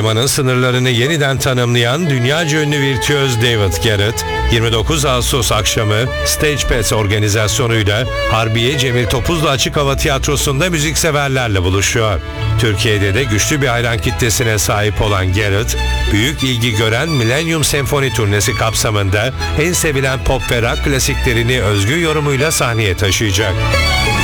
kemanın sınırlarını yeniden tanımlayan dünyaca ünlü virtüöz David Garrett, 29 Ağustos akşamı Stage Pass organizasyonuyla Harbiye Cemil Topuzlu Açık Hava Tiyatrosu'nda müzikseverlerle buluşuyor. Türkiye'de de güçlü bir hayran kitlesine sahip olan Garrett, büyük ilgi gören Millennium Senfoni turnesi kapsamında en sevilen pop ve rock klasiklerini özgü yorumuyla sahneye taşıyacak.